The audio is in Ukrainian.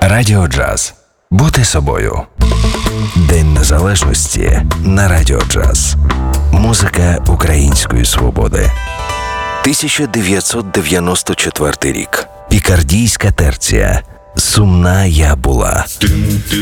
Радіо Джаз. Бути собою. День Незалежності на Радіо Джаз. Музика української свободи. 1994 рік. Пікардійська терція. Сумна я була.